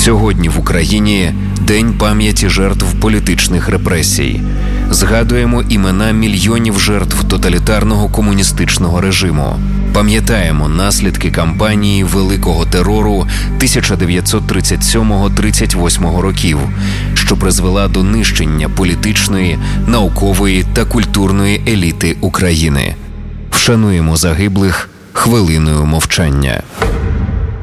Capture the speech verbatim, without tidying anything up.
Сьогодні в Україні День пам'яті жертв політичних репресій. Згадуємо імена мільйонів жертв тоталітарного комуністичного режиму. Пам'ятаємо наслідки кампанії Великого терору тисяча дев'ятсот тридцять сьомого — тридцять восьмого років, що призвела до нищення політичної, наукової та культурної еліти України. Вшануємо загиблих хвилиною мовчання.